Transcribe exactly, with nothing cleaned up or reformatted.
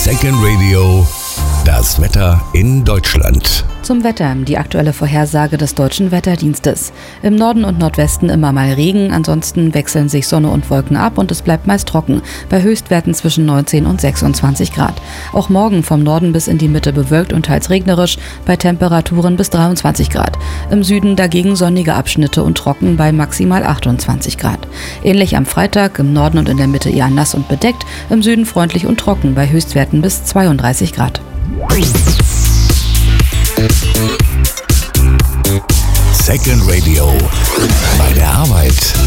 Second Radio, das Wetter in Deutschland. Zum Wetter, die aktuelle Vorhersage des Deutschen Wetterdienstes. Im Norden und Nordwesten immer mal Regen, ansonsten wechseln sich Sonne und Wolken ab und es bleibt meist trocken, bei Höchstwerten zwischen neunzehn und sechsundzwanzig Grad. Auch morgen vom Norden bis in die Mitte bewölkt und teils regnerisch, bei Temperaturen bis dreiundzwanzig Grad. Im Süden dagegen sonnige Abschnitte und trocken bei maximal achtundzwanzig Grad. Ähnlich am Freitag, im Norden und in der Mitte eher nass und bedeckt, im Süden freundlich und trocken bei Höchstwerten bis zweiunddreißig Grad. Second Radio. Bei der Arbeit.